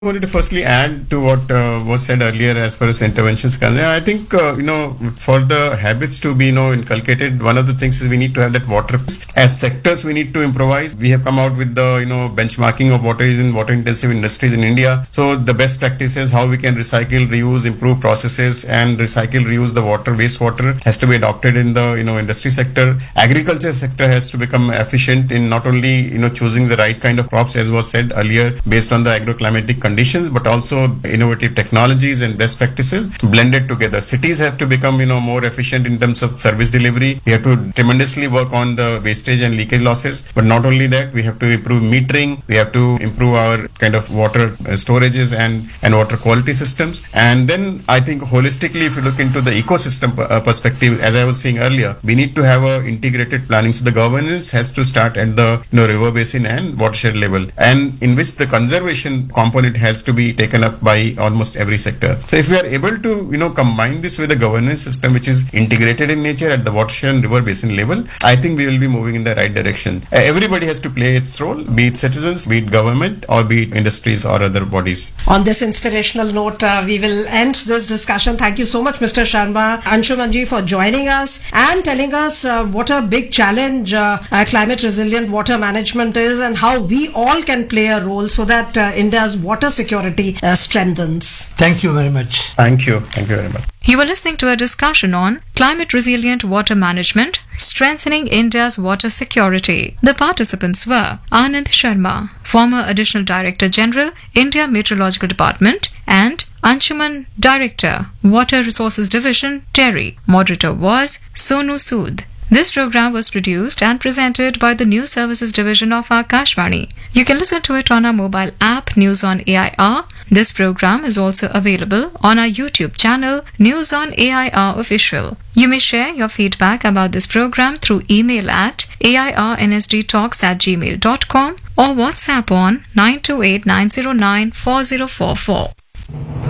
I wanted to firstly add to what was said earlier as far as interventions concerned. I think, for the habits to be, inculcated, one of the things is we need to have that water. As sectors, we need to improvise. We have come out with the, benchmarking of water in water intensive industries in India. So the best practices, how we can recycle, reuse, improve processes and recycle, reuse the water, wastewater has to be adopted in the, industry sector. Agriculture sector has to become efficient in not only, choosing the right kind of crops, as was said earlier, based on the agroclimatic conditions, but also innovative technologies and best practices blended together. Cities have to become, more efficient in terms of service delivery. We have to tremendously work on the wastage and leakage losses. But not only that, we have to improve metering. We have to improve our kind of water storages and water quality systems. And then I think holistically, if you look into the ecosystem perspective, as I was saying earlier, we need to have a integrated planning. So the governance has to start at the river basin and watershed level, and in which the conservation component has to be taken up by almost every sector. So if we are able to, combine this with a governance system which is integrated in nature at the watershed and river basin level, I think we will be moving in the right direction. Everybody has to play its role, be it citizens, be it government, or be it industries or other bodies. On this inspirational note, we will end this discussion. Thank you so much, Mr. Sharma, Anshumanji, for joining us and telling us what a big challenge climate resilient water management is and how we all can play a role so that India's water security strengthens. Thank you very much. Thank you. Thank you very much. You were listening to a discussion on climate resilient water management, strengthening India's water security. The participants were Anand Sharma, former Additional Director General, India Meteorological Department, and Anshuman, Director, Water Resources Division, TERI. Moderator was Sonu Sood. This program was produced and presented by the News Services Division of Akashvani. You can listen to it on our mobile app News on AIR. This program is also available on our YouTube channel News on AIR Official. You may share your feedback about this program through email at airnsdtalks@gmail.com or WhatsApp on 928 909 4044.